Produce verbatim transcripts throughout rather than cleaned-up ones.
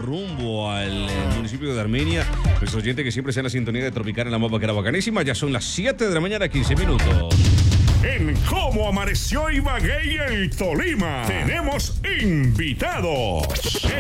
rumbo al eh, municipio de Armenia. Nuestro oyente que siempre está en la sintonía de Tropicana en la mapa que era bacanísima. Ya son las siete de la mañana, quince minutos. En Cómo Amaneció Ibagué y el Tolima, tenemos invitados.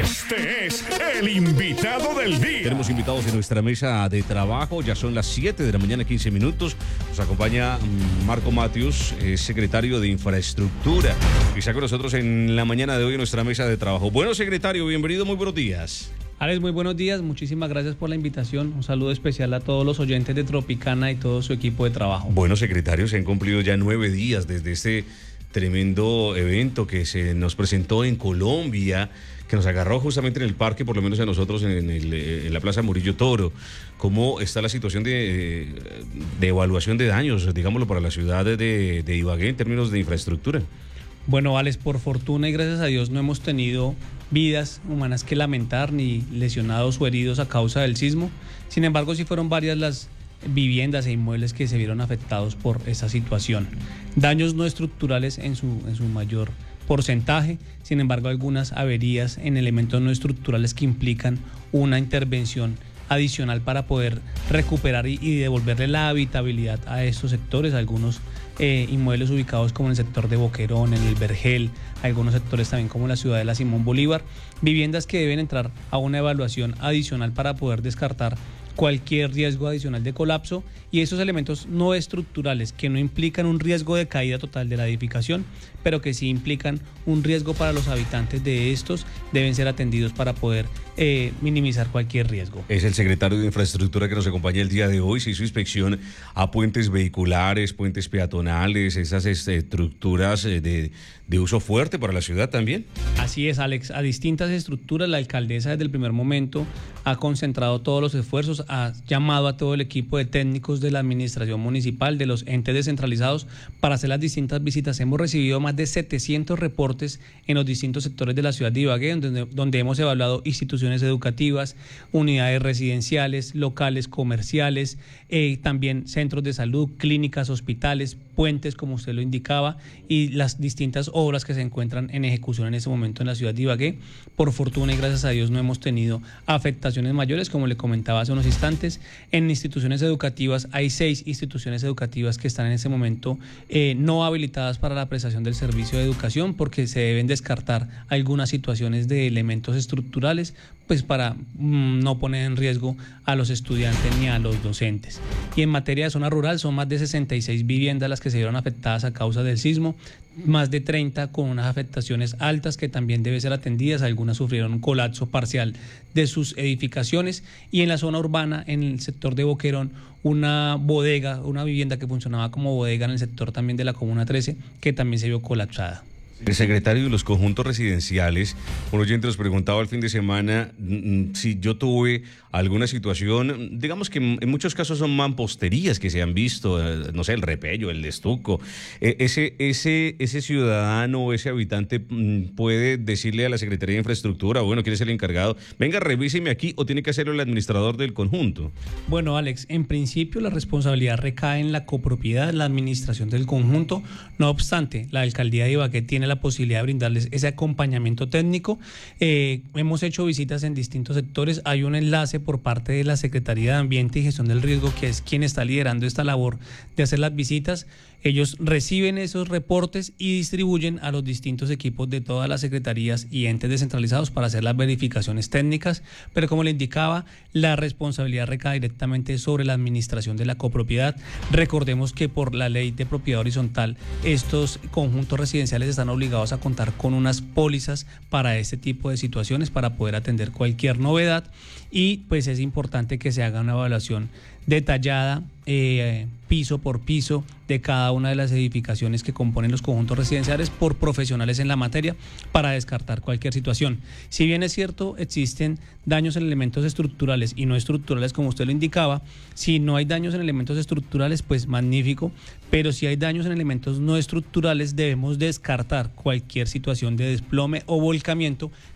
Este es el invitado del día. Tenemos invitados en nuestra mesa de trabajo. Ya son las siete de la mañana, quince minutos. Nos acompaña Marco Matius, eh, secretario de Infraestructura, que está con nosotros en la mañana de hoy en nuestra mesa de trabajo. Bueno, secretario, bienvenido, muy buenos días. Alex, muy buenos días, muchísimas gracias por la invitación. Un saludo especial a todos los oyentes de Tropicana y todo su equipo de trabajo. Bueno, secretario, se han cumplido ya nueve días desde este tremendo evento que se nos presentó en Colombia, que nos agarró justamente en el parque, por lo menos a nosotros en, el, en la Plaza Murillo Toro. ¿Cómo está la situación de, de evaluación de daños, digámoslo, para la ciudad de, de Ibagué en términos de infraestructura? Bueno, Alex, por fortuna y gracias a Dios no hemos tenido vidas humanas que lamentar, ni lesionados o heridos a causa del sismo. Sin embargo, sí fueron varias las viviendas e inmuebles que se vieron afectados por esa situación. Daños no estructurales en su, en su mayor porcentaje, sin embargo, algunas averías en elementos no estructurales que implican una intervención adicional para poder recuperar y, y devolverle la habitabilidad a estos sectores. Algunos eh, inmuebles ubicados como en el sector de Boquerón, en el Vergel, algunos sectores también como la ciudad de la Simón Bolívar, viviendas que deben entrar a una evaluación adicional para poder descartar cualquier riesgo adicional de colapso, y esos elementos no estructurales que no implican un riesgo de caída total de la edificación, pero que sí implican un riesgo para los habitantes de estos, deben ser atendidos para poder eh, minimizar cualquier riesgo. Es el secretario de Infraestructura que nos acompaña el día de hoy. Se hizo inspección a puentes vehiculares, puentes peatonales, esas estructuras de, de uso fuerte para la ciudad también. Así es, Alex. A distintas estructuras, la alcaldesa desde el primer momento ha concentrado todos los esfuerzos, ha llamado a todo el equipo de técnicos de la administración municipal, de los entes descentralizados, para hacer las distintas visitas. Hemos recibido más de setecientos reportes en los distintos sectores de la ciudad de Ibagué, donde, donde hemos evaluado instituciones educativas, unidades residenciales, locales comerciales, eh, también centros de salud, clínicas, hospitales, puentes, como usted lo indicaba, y las distintas obras que se encuentran en ejecución en ese momento en la ciudad de Ibagué. Por fortuna y gracias a Dios no hemos tenido afectaciones mayores, como le comentaba hace unos instantes. En instituciones educativas hay seis instituciones educativas que están en ese momento eh, no habilitadas para la prestación del servicio de educación, porque se deben descartar algunas situaciones de elementos estructurales, pues para mmm, no poner en riesgo a los estudiantes ni a los docentes. Y en materia de zona rural son más de sesenta y seis viviendas las que se vieron afectadas a causa del sismo, más de treinta con unas afectaciones altas que también deben ser atendidas. Algunas sufrieron un colapso parcial de sus edificaciones, y en la zona urbana, en el sector de Boquerón, una bodega, una vivienda que funcionaba como bodega en el sector también de la Comuna trece, que también se vio colapsada. El secretario de los conjuntos residenciales, un oyente nos preguntaba el fin de semana si yo tuve alguna situación, digamos que en muchos casos son mamposterías que se han visto, no sé, el repello, el estuco. Ese, ese, ese ciudadano o ese habitante puede decirle a la Secretaría de Infraestructura, bueno, ¿quién es el encargado? Venga, revíseme aquí, ¿o tiene que hacerlo el administrador del conjunto? Bueno, Alex, en principio la responsabilidad recae en la copropiedad, la administración del conjunto. No obstante, la alcaldía de Ibagué tiene la posibilidad de brindarles ese acompañamiento técnico. Eh, hemos hecho visitas en distintos sectores. Hay un enlace por parte de la Secretaría de Ambiente y Gestión del Riesgo, que es quien está liderando esta labor de hacer las visitas. Ellos reciben esos reportes y distribuyen a los distintos equipos de todas las secretarías y entes descentralizados para hacer las verificaciones técnicas, pero como le indicaba, la responsabilidad recae directamente sobre la administración de la copropiedad. Recordemos que por la ley de propiedad horizontal, estos conjuntos residenciales están obligados a contar con unas pólizas para este tipo de situaciones, para poder atender cualquier novedad, y pues es importante que se haga una evaluación detallada, eh, piso por piso, de cada una de las edificaciones que componen los conjuntos residenciales por profesionales en la materia, para descartar cualquier situación. Si bien es cierto, existen daños en elementos estructurales y no estructurales, como usted lo indicaba. Si no hay daños en elementos estructurales, pues magnífico, pero si hay daños en elementos no estructurales, debemos descartar cualquier situación de desplome o volcamiento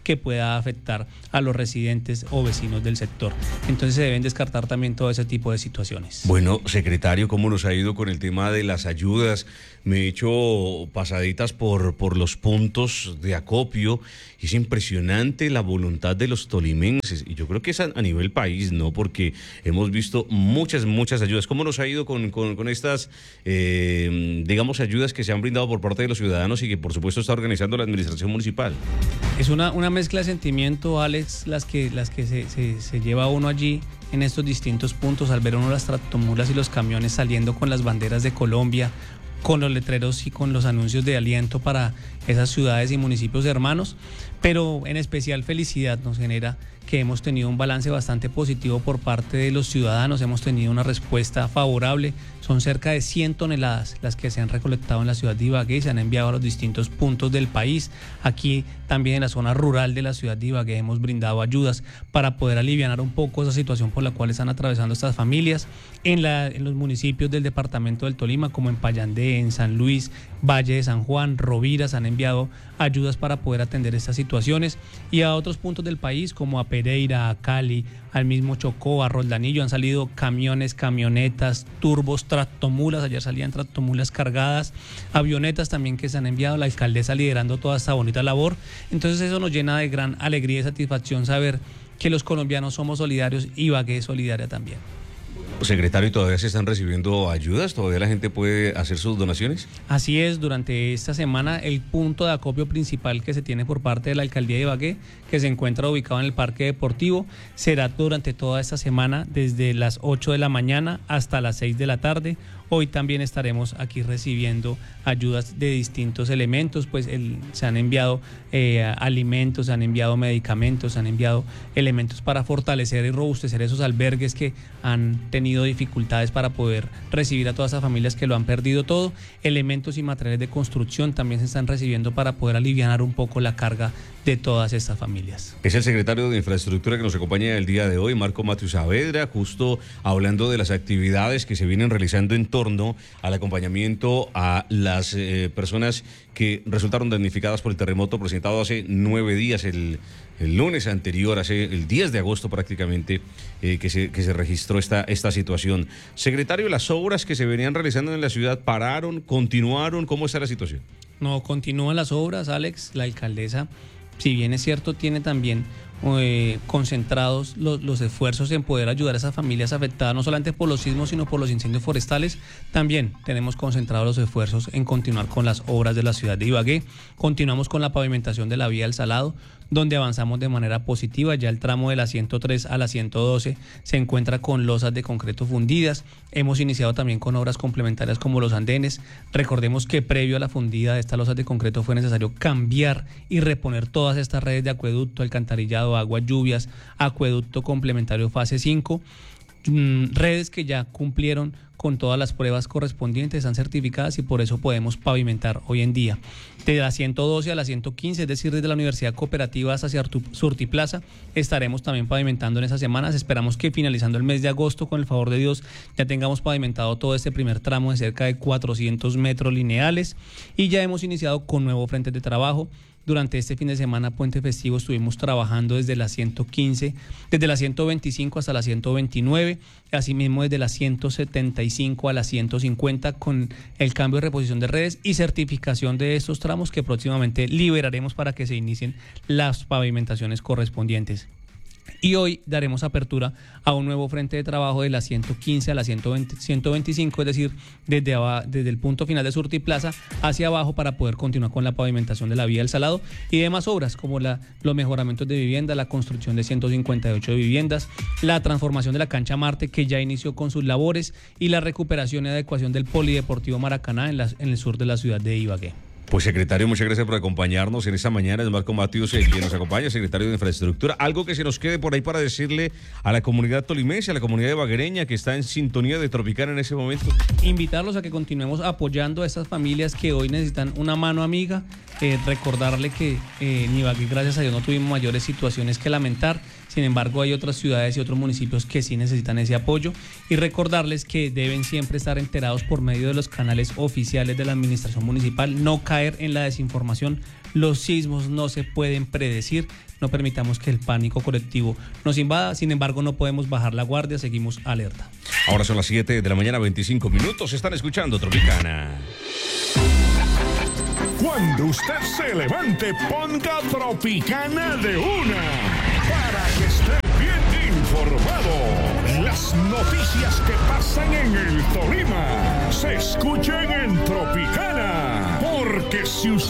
que pueda afectar a los residentes o vecinos del sector. Entonces se deben descartar también todo ese tipo de situaciones. Bueno, secretario, ¿cómo nos ha ido con el tema de las ayudas? Me he hecho pasaditas por, por los puntos de acopio y es impresionante la voluntad de los tolimenses, y yo creo que es a, a nivel país, ¿no? Porque hemos visto muchas, muchas ayudas. ¿Cómo nos ha ido con, con, con estas, eh, digamos, ayudas que se han brindado por parte de los ciudadanos y que por supuesto está organizando la administración municipal? Es una, una mezcla de sentimiento, Alex, las que, las que se, se, se lleva uno allí en estos distintos puntos al ver uno las tractomulas y los camiones saliendo con las banderas de Colombia, con los letreros y con los anuncios de aliento para esas ciudades y municipios hermanos, pero en especial felicidad nos genera que hemos tenido un balance bastante positivo por parte de los ciudadanos, hemos tenido una respuesta favorable, son cerca de cien toneladas las que se han recolectado en la ciudad de Ibagué y se han enviado a los distintos puntos del país. Aquí también en la zona rural de la ciudad de Ibagué hemos brindado ayudas para poder aliviar un poco esa situación por la cual están atravesando estas familias. En, la, en los municipios del departamento del Tolima, como en Payandé, en San Luis, Valle de San Juan, Rovira, se han enviado ayudas para poder atender estas situaciones, y a otros puntos del país como a Pereira, a Cali, al mismo Chocó, a Roldanillo, han salido camiones, camionetas, turbos, tractomulas, ayer salían tractomulas cargadas, avionetas también que se han enviado, la alcaldesa liderando toda esta bonita labor. Entonces eso nos llena de gran alegría y satisfacción saber que los colombianos somos solidarios y Ibagué es solidaria también. Secretario, ¿todavía se están recibiendo ayudas? ¿Todavía la gente puede hacer sus donaciones? Así es, durante esta semana el punto de acopio principal que se tiene por parte de la Alcaldía de Ibagué, que se encuentra ubicado en el Parque Deportivo, será durante toda esta semana desde las ocho de la mañana hasta las seis de la tarde. Hoy también estaremos aquí recibiendo ayudas de distintos elementos, pues el, se han enviado eh, alimentos, se han enviado medicamentos, se han enviado elementos para fortalecer y robustecer esos albergues que han tenido dificultades para poder recibir a todas esas familias que lo han perdido todo. Elementos y materiales de construcción también se están recibiendo para poder aliviar un poco la carga de todas estas familias. Es el secretario de Infraestructura que nos acompaña el día de hoy, Marco Matthew Saavedra, justo hablando de las actividades que se vienen realizando en torno al acompañamiento a las eh, personas que resultaron damnificadas por el terremoto presentado hace nueve días, el, el lunes anterior, hace el diez de agosto prácticamente, eh, que, se, que se registró esta, esta situación. Secretario, ¿las obras que se venían realizando en la ciudad pararon, continuaron? ¿Cómo está la situación? No, continúan las obras, Alex. La alcaldesa, si bien es cierto, tiene también eh, concentrados los, los esfuerzos en poder ayudar a esas familias afectadas, no solamente por los sismos, sino por los incendios forestales. También tenemos concentrados los esfuerzos en continuar con las obras de la ciudad de Ibagué. Continuamos con la pavimentación de la vía del Salado, donde avanzamos de manera positiva. Ya el tramo de la ciento tres a la ciento doce se encuentra con losas de concreto fundidas. Hemos iniciado también con obras complementarias como los andenes. Recordemos que previo a la fundida de estas losas de concreto fue necesario cambiar y reponer todas estas redes de acueducto, alcantarillado, agua, lluvias, acueducto complementario fase cinco, redes que ya cumplieron con todas las pruebas correspondientes, están certificadas y por eso podemos pavimentar hoy en día. De la ciento doce a la ciento quince, es decir, desde la Universidad Cooperativa hasta Surtiplaza, estaremos también pavimentando en esas semanas. Esperamos que finalizando el mes de agosto, con el favor de Dios, ya tengamos pavimentado todo este primer tramo de cerca de cuatrocientos metros lineales, y ya hemos iniciado con nuevos frentes de trabajo. Durante este fin de semana, puente festivo, estuvimos trabajando desde la ciento quince, desde la ciento veinticinco hasta la ciento veintinueve, asimismo desde la ciento setenta y cinco a la ciento cincuenta, con el cambio de reposición de redes y certificación de estos tramos que próximamente liberaremos para que se inicien las pavimentaciones correspondientes. Y hoy daremos apertura a un nuevo frente de trabajo de la ciento quince a la ciento veinte, ciento veinticinco, es decir, desde, abajo, desde el punto final de Surtiplaza hacia abajo, para poder continuar con la pavimentación de la vía del Salado y demás obras como la, los mejoramientos de vivienda, la construcción de ciento cincuenta y ocho viviendas, la transformación de la cancha Marte, que ya inició con sus labores, y la recuperación y adecuación del Polideportivo Maracaná en, la, en el sur de la ciudad de Ibagué. Pues, secretario, muchas gracias por acompañarnos en esta mañana. Es Marco Matthew, quien nos acompaña, secretario de Infraestructura. Algo que se nos quede por ahí para decirle a la comunidad tolimense, a la comunidad ibaguereña que está en sintonía de Tropicana en ese momento. Invitarlos a que continuemos apoyando a estas familias que hoy necesitan una mano amiga. Eh, recordarle que eh, en Ibagué, gracias a Dios, no tuvimos mayores situaciones que lamentar. Sin embargo, hay otras ciudades y otros municipios que sí necesitan ese apoyo, y recordarles que deben siempre estar enterados por medio de los canales oficiales de la administración municipal, no caer en la desinformación Los sismos no se pueden predecir. No permitamos que el pánico colectivo nos invada. Sin embargo, no podemos bajar la guardia. Seguimos alerta. Ahora son las siete de la mañana, veinticinco minutos. Están escuchando Tropicana. Cuando usted se levante, ponga Tropicana de una para que esté bien informado. Las noticias que pasan en el Tolima se escuchan en Tropicana, porque si usted